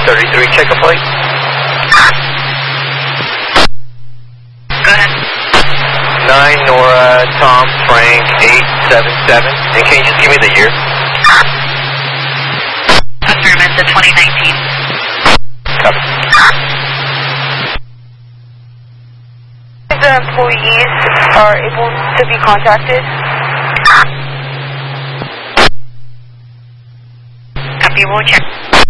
133, check a plate. Go ahead. 9 Nora Tom Frank 877. And can you just give me the year? Affirm, it's a 2019. Copy. The employees are able to be contacted. Copy, we'll check.